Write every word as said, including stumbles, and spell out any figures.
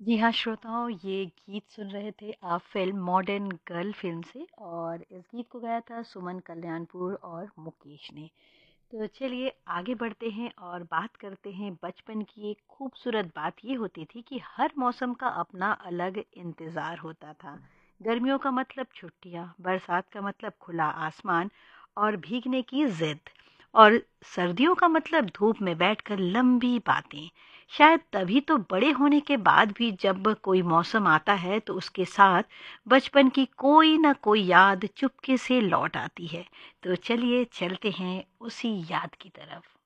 जी हाँ, श्रोताओं, ये गीत सुन रहे थे आप फ़िल्म मॉडर्न गर्ल फ़िल्म से और इस गीत को गाया था सुमन कल्याणपुर और मुकेश ने। तो चलिए आगे बढ़ते हैं और बात करते हैं बचपन की। एक खूबसूरत बात ये होती थी कि हर मौसम का अपना अलग इंतज़ार होता था। गर्मियों का मतलब छुट्टियाँ, बरसात का मतलब खुला आसमान और भीगने की ज़िद, और सर्दियों का मतलब धूप में बैठकर लंबी बातें। शायद तभी तो बड़े होने के बाद भी जब कोई मौसम आता है तो उसके साथ बचपन की कोई ना कोई याद चुपके से लौट आती है। तो चलिए चलते हैं उसी याद की तरफ।